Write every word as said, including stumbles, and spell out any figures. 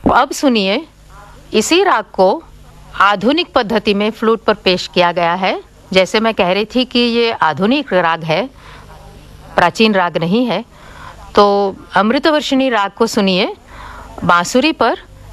अब सुनिए, इसी राग को आधुनिक पद्धति में फ्लूट पर पेश किया गया है। जैसे मैं कह रही थी कि ये आधुनिक राग है, प्राचीन राग नहीं है। तो अमृतवर्षिणी राग को सुनिए, बांसुरी पर